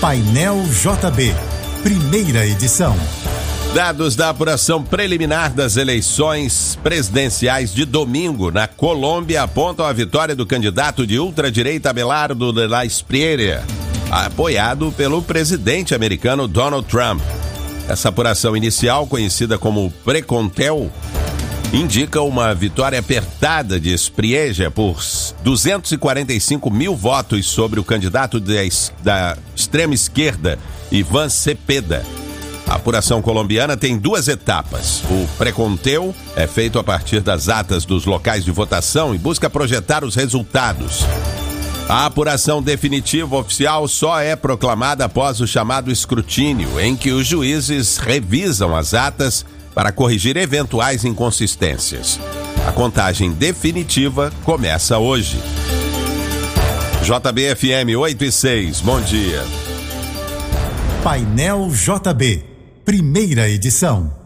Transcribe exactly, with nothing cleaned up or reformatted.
Painel J B, primeira edição. Dados da apuração preliminar das eleições presidenciais de domingo na Colômbia apontam a vitória do candidato de ultradireita Abelardo de la Espriella, apoiado pelo presidente americano Donald Trump. Essa apuração inicial, conhecida como Precontel, indica uma vitória apertada de Espriella por duzentos e quarenta e cinco mil votos sobre o candidato de, da extrema esquerda, Iván Cepeda. A apuração colombiana tem duas etapas. O pré-conteu é feito a partir das atas dos locais de votação e busca projetar os resultados. A apuração definitiva oficial só é proclamada após o chamado escrutínio, em que os juízes revisam as atas para corrigir eventuais inconsistências. A contagem definitiva começa hoje. J B F M oito e seis, bom dia. Painel J B, primeira edição.